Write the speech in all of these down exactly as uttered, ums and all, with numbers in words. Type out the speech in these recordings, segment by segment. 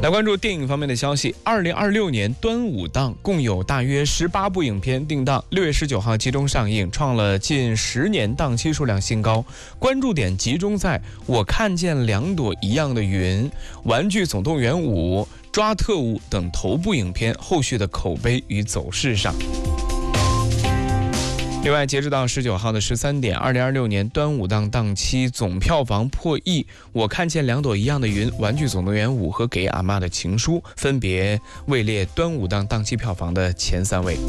来关注电影方面的消息，二零二六年端午档共有大约十八部影片定档，六月十九号集中上映，创了近十年档期数量新高。关注点集中在我看见两朵一样的云、玩具总动员五、抓特务等头部影片后续的口碑与走势上。另外，截止到十九号的十三点，二零二六年端午档档期总票房破亿，我看见两朵一样的云、玩具总动员五和给阿嬷的情书分别位列端午档档期票房的前三位。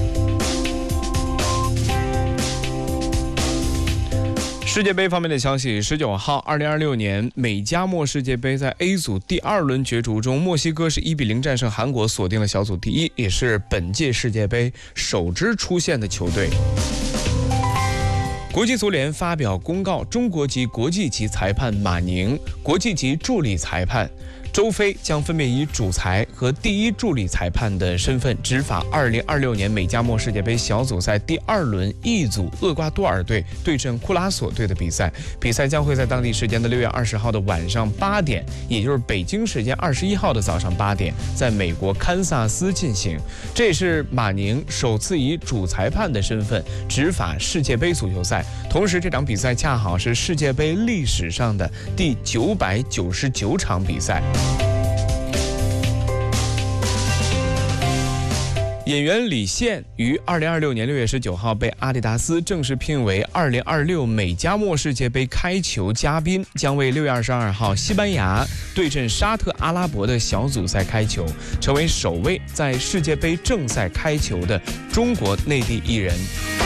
世界杯方面的消息，十九号，二零二六年美加墨世界杯在 A 组第二轮角逐中，墨西哥是一比零战胜韩国，锁定了小组第一，也是本届世界杯首支出线的球队。国际足联发表公告，中国籍国际级裁判马宁、国际级助理裁判周飞将分别以主裁和第一助理裁判的身份执法二零二六年美加墨世界杯小组赛第二轮 E 组厄瓜多尔队对阵库拉索队的比赛。比赛将会在当地时间的六月二十号的晚上八点，也就是北京时间二十一号的早上八点，在美国堪萨斯进行。这也是马宁首次以主裁判的身份执法世界杯足球赛，同时这场比赛恰好是世界杯历史上的第九百九十九场比赛。演员李现于二零二六年六月十九号被阿迪达斯正式聘为二零二六美加墨世界杯开球嘉宾，将为六月二十二号西班牙对阵沙特阿拉伯的小组赛开球，成为首位在世界杯正赛开球的中国内地艺人。